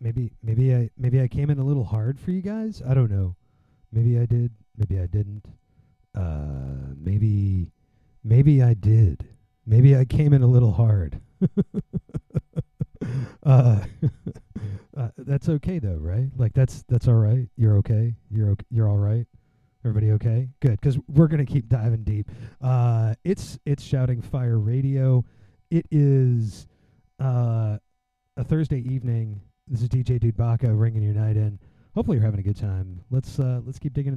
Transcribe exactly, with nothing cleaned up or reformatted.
maybe maybe I maybe I came in a little hard for you guys. I don't know. Maybe I did. Maybe I didn't. Uh, maybe maybe I did. Maybe I came in a little hard. uh, uh, that's okay though, right? Like that's that's all right. You're okay. You're okay. You're all right. Everybody okay? Good, because we're gonna keep diving deep. Uh, it's it's Shouting Fire Radio. It is uh, a Thursday evening. This is D J Dude Baca ringing your night in. Hopefully you're having a good time. Let's uh, let's keep digging.